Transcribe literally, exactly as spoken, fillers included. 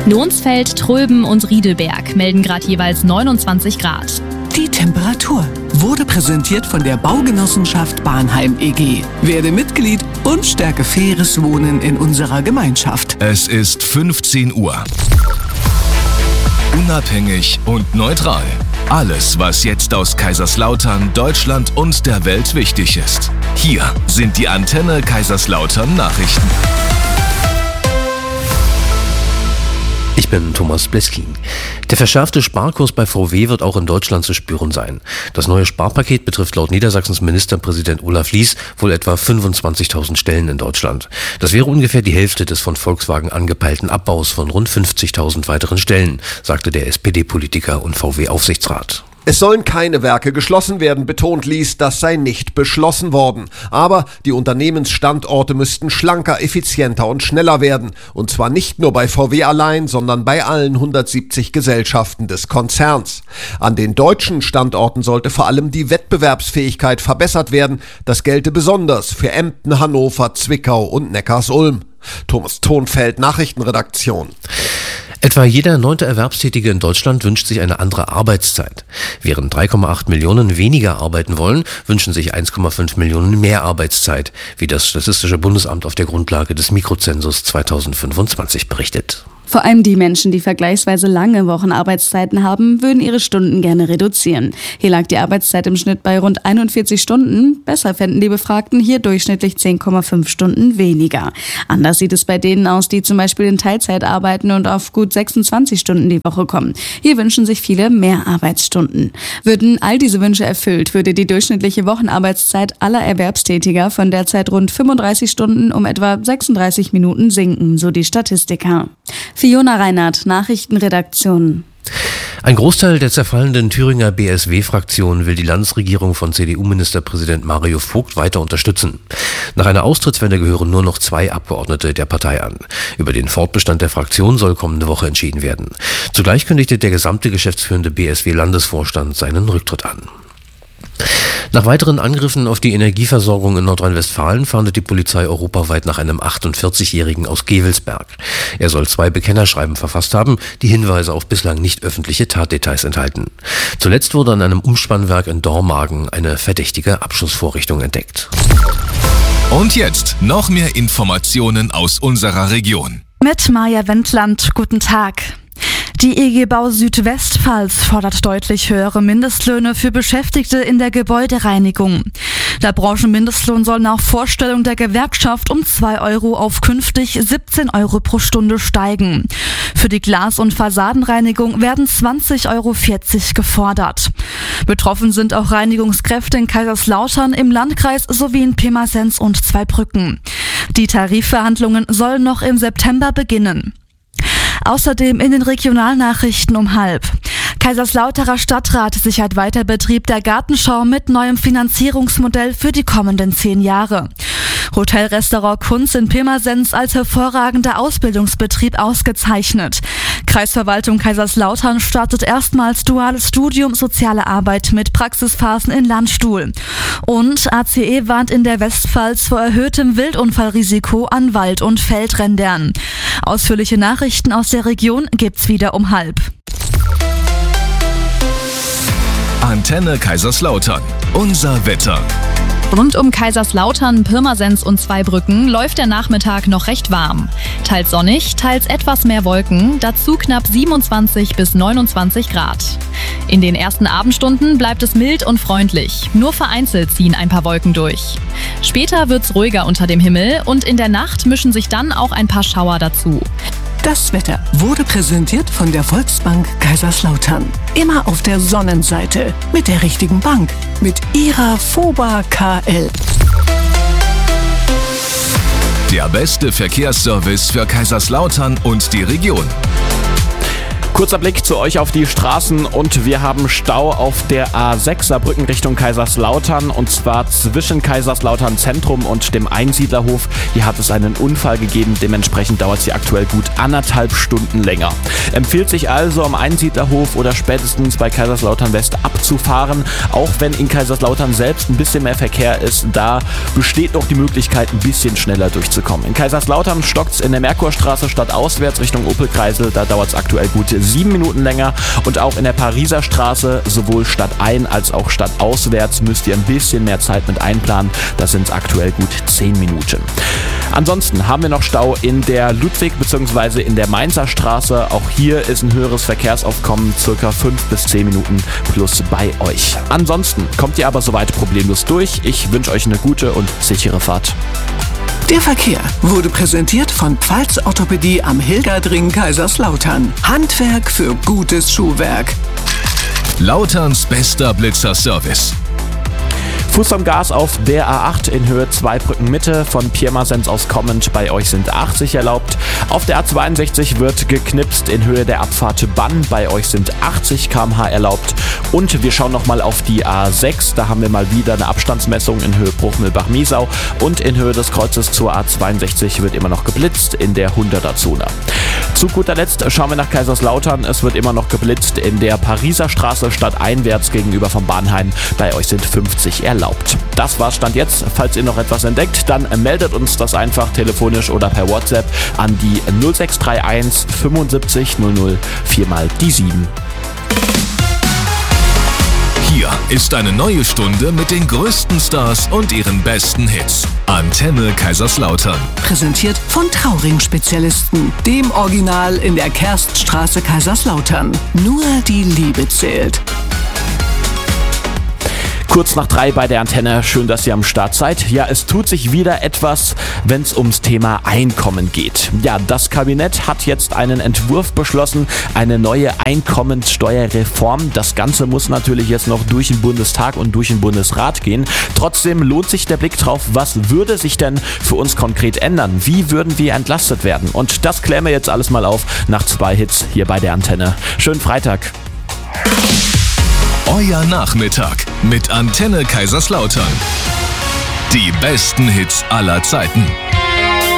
Lonsfeld, Tröben und Riedelberg melden gerade jeweils neunundzwanzig Grad. Die Temperatur wurde präsentiert von der Baugenossenschaft Bahnheim E G. Werde Mitglied und stärke faires Wohnen in unserer Gemeinschaft. Es ist fünfzehn Uhr. Unabhängig und neutral. Alles, was jetzt aus Kaiserslautern, Deutschland und der Welt wichtig ist. Hier sind die Antenne Kaiserslautern Nachrichten. Ich bin Thomas Bleskin. Der verschärfte Sparkurs bei V W wird auch in Deutschland zu spüren sein. Das neue Sparpaket betrifft laut Niedersachsens Ministerpräsident Olaf Lies wohl etwa fünfundzwanzigtausend Stellen in Deutschland. Das wäre ungefähr die Hälfte des von Volkswagen angepeilten Abbaus von rund fünfzigtausend weiteren Stellen, sagte der S P D-Politiker und V W-Aufsichtsrat. Es sollen keine Werke geschlossen werden, betont Lies, das sei nicht beschlossen worden. Aber die Unternehmensstandorte müssten schlanker, effizienter und schneller werden. Und zwar nicht nur bei V W allein, sondern bei allen hundertsiebzig Gesellschaften des Konzerns. An den deutschen Standorten sollte vor allem die Wettbewerbsfähigkeit verbessert werden. Das gelte besonders für Emden, Hannover, Zwickau und Neckarsulm. Thomas Thonfeld, Nachrichtenredaktion. Etwa jeder neunte Erwerbstätige in Deutschland wünscht sich eine andere Arbeitszeit. Während drei Komma acht Millionen weniger arbeiten wollen, wünschen sich eins Komma fünf Millionen mehr Arbeitszeit, wie das Statistische Bundesamt auf der Grundlage des Mikrozensus zweitausendfünfundzwanzig berichtet. Vor allem die Menschen, die vergleichsweise lange Wochenarbeitszeiten haben, würden ihre Stunden gerne reduzieren. Hier lag die Arbeitszeit im Schnitt bei rund einundvierzig Stunden. Besser fänden die Befragten hier durchschnittlich zehn Komma fünf Stunden weniger. Anders sieht es bei denen aus, die zum Beispiel in Teilzeit arbeiten und auf gut sechsundzwanzig Stunden die Woche kommen. Hier wünschen sich viele mehr Arbeitsstunden. Würden all diese Wünsche erfüllt, würde die durchschnittliche Wochenarbeitszeit aller Erwerbstätiger von derzeit rund fünfunddreißig Stunden um etwa sechsunddreißig Minuten sinken, so die Statistiker. Fiona Reinhardt, Nachrichtenredaktion. Ein Großteil der zerfallenden Thüringer B S W-Fraktion will die Landesregierung von C D U-Ministerpräsident Mario Vogt weiter unterstützen. Nach einer Austrittswende gehören nur noch zwei Abgeordnete der Partei an. Über den Fortbestand der Fraktion soll kommende Woche entschieden werden. Zugleich kündigte der gesamte geschäftsführende B S W-Landesvorstand seinen Rücktritt an. Nach weiteren Angriffen auf die Energieversorgung in Nordrhein-Westfalen fahndet die Polizei europaweit nach einem achtundvierzigjährigen aus Gevelsberg. Er soll zwei Bekennerschreiben verfasst haben, die Hinweise auf bislang nicht öffentliche Tatdetails enthalten. Zuletzt wurde an einem Umspannwerk in Dormagen eine verdächtige Abschussvorrichtung entdeckt. Und jetzt noch mehr Informationen aus unserer Region. Mit Maja Wendland, guten Tag. Die E G Bau Südwestpfalz fordert deutlich höhere Mindestlöhne für Beschäftigte in der Gebäudereinigung. Der Branchenmindestlohn soll nach Vorstellung der Gewerkschaft um zwei Euro auf künftig siebzehn Euro pro Stunde steigen. Für die Glas- und Fassadenreinigung werden zwanzig Euro vierzig gefordert. Betroffen sind auch Reinigungskräfte in Kaiserslautern, im Landkreis sowie in Pirmasens und Zweibrücken. Die Tarifverhandlungen sollen noch im September beginnen. Außerdem in den Regionalnachrichten um halb. Kaiserslauterer Stadtrat sichert Weiterbetrieb der Gartenschau mit neuem Finanzierungsmodell für die kommenden zehn Jahre. Hotelrestaurant Kunz in Pirmasens als hervorragender Ausbildungsbetrieb ausgezeichnet. Kreisverwaltung Kaiserslautern startet erstmals duales Studium Soziale Arbeit mit Praxisphasen in Landstuhl. Und A C E warnt in der Westpfalz vor erhöhtem Wildunfallrisiko an Wald- und Feldrändern. Ausführliche Nachrichten aus der Region gibt's wieder um halb. Antenne Kaiserslautern. Unser Wetter. Rund um Kaiserslautern, Pirmasens und Zweibrücken läuft der Nachmittag noch recht warm. Teils sonnig, teils etwas mehr Wolken, dazu knapp siebenundzwanzig bis neunundzwanzig Grad. In den ersten Abendstunden bleibt es mild und freundlich. Nur vereinzelt ziehen ein paar Wolken durch. Später wird's ruhiger unter dem Himmel und in der Nacht mischen sich dann auch ein paar Schauer dazu. Das Wetter wurde präsentiert von der Volksbank Kaiserslautern. Immer auf der Sonnenseite mit der richtigen Bank. Mit ihrer FOBA K L. Der beste Verkehrsservice für Kaiserslautern und die Region. Kurzer Blick zu euch auf die Straßen und wir haben Stau auf der A sechs Saarbrücken Richtung Kaiserslautern und zwar zwischen Kaiserslautern Zentrum und dem Einsiedlerhof. Hier hat es einen Unfall gegeben, dementsprechend dauert sie aktuell gut anderthalb Stunden länger. Empfiehlt sich also am Einsiedlerhof oder spätestens bei Kaiserslautern West abzufahren, auch wenn in Kaiserslautern selbst ein bisschen mehr Verkehr ist, da besteht noch die Möglichkeit, ein bisschen schneller durchzukommen. In Kaiserslautern stockt es in der Merkurstraße stadtauswärts Richtung Opelkreisel, da dauert es aktuell gut sieben Minuten länger und auch in der Pariser Straße, sowohl stadtein als auch stadtauswärts, müsst ihr ein bisschen mehr Zeit mit einplanen, da sind es aktuell gut zehn Minuten. Ansonsten haben wir noch Stau in der Ludwig- bzw. in der Mainzer Straße, auch hier ist ein höheres Verkehrsaufkommen, circa fünf bis zehn Minuten plus bei euch. Ansonsten kommt ihr aber soweit problemlos durch, ich wünsche euch eine gute und sichere Fahrt. Der Verkehr wurde präsentiert von Pfalz Orthopädie am Hilgerdring Kaiserslautern. Handwerk für gutes Schuhwerk. Lauterns bester Blitzerservice. Fuß am Gas auf der A acht in Höhe Zweibrücken Mitte von Pirmasens aus kommend. Bei euch sind achtzig erlaubt. Auf der A zweiundsechzig wird geknipst in Höhe der Abfahrt Bann. Bei euch sind achtzig Kilometer pro Stunde erlaubt. Und wir schauen nochmal auf die A sechs. Da haben wir mal wieder eine Abstandsmessung in Höhe Bruchmühlbach-Miesau. Und in Höhe des Kreuzes zur A zweiundsechzig wird immer noch geblitzt in der hunderter-Zone. Zu guter Letzt schauen wir nach Kaiserslautern. Es wird immer noch geblitzt in der Pariser Straße stadteinwärts gegenüber vom Bahnheim. Bei euch sind fünfzig erlaubt. Das war's Stand jetzt. Falls ihr noch etwas entdeckt, dann meldet uns das einfach telefonisch oder per WhatsApp an die null sechs drei eins fünfundsiebzig null null vier mal die sieben. Hier ist eine neue Stunde mit den größten Stars und ihren besten Hits. Antenne Kaiserslautern. Präsentiert von Trauring-Spezialisten, dem Original in der Kerststraße Kaiserslautern. Nur die Liebe zählt. Kurz nach drei bei der Antenne. Schön, dass ihr am Start seid. Ja, es tut sich wieder etwas, wenn es ums Thema Einkommen geht. Ja, das Kabinett hat jetzt einen Entwurf beschlossen, eine neue Einkommenssteuerreform. Das Ganze muss natürlich jetzt noch durch den Bundestag und durch den Bundesrat gehen. Trotzdem lohnt sich der Blick drauf, was würde sich denn für uns konkret ändern? Wie würden wir entlastet werden? Und das klären wir jetzt alles mal auf nach zwei Hits hier bei der Antenne. Schönen Freitag. Euer Nachmittag mit Antenne Kaiserslautern. Die besten Hits aller Zeiten.